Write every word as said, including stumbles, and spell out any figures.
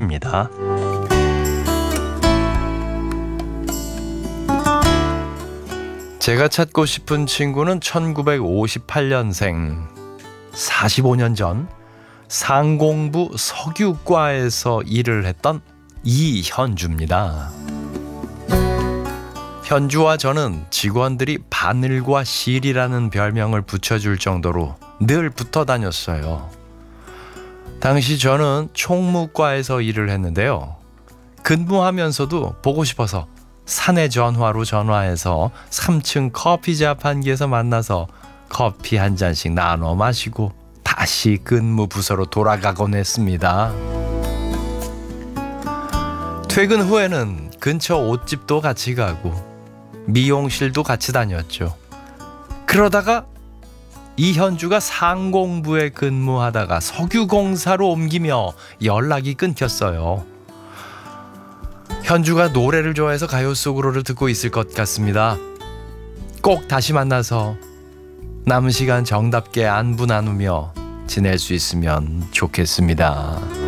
시작합니다. 제가 찾고 싶은 친구는 천구백오십팔 년생, 사십오 년 전 상공부 석유과에서 일을 했던 이현주입니다. 현주와 저는 직원들이 바늘과 실이라는 별명을 붙여줄 정도로 늘 붙어 다녔어요. 당시 저는 총무과에서 일을 했는데요. 근무하면서도 보고 싶어서 사내 전화로 전화해서 삼 층 커피숍 한기에서 만나서 커피 한 잔씩 나눠 마시고 다시 근무 부서로 돌아가곤 했습니다. 퇴근 후에는 근처 옷집도 같이 가고 미용실도 같이 다녔죠. 그러다가 이현주가 상공부에 근무하다가 석유공사로 옮기며 연락이 끊겼어요. 현주가 노래를 좋아해서 가요 속으로를 듣고 있을 것 같습니다. 꼭 다시 만나서 남은 시간 정답게 안부 나누며 지낼 수 있으면 좋겠습니다.